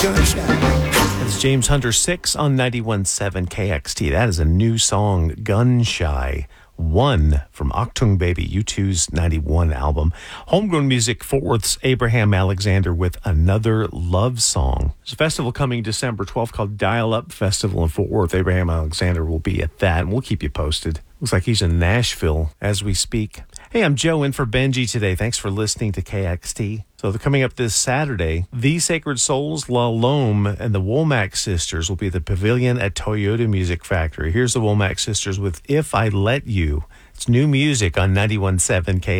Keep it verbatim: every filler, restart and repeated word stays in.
That's James Hunter six on ninety-one point seven K X T. That is a new song, Gun Shy. One from Achtung Baby, U two's ninety-one album. Homegrown Music, Fort Worth's Abraham Alexander with Another Love Song. There's a festival coming December twelfth called Dial Up Festival in Fort Worth. Abraham Alexander will be at that, and we'll keep you posted. Looks like he's in Nashville as we speak. Hey, I'm Joe in for Benji today. Thanks for listening to K X T. So they're coming up this Saturday. The Sacred Souls, La Lome, and the Womack Sisters will be at the Pavilion at Toyota Music Factory. Here's the Womack Sisters with If I Let You. It's new music on ninety-one point seven K X T.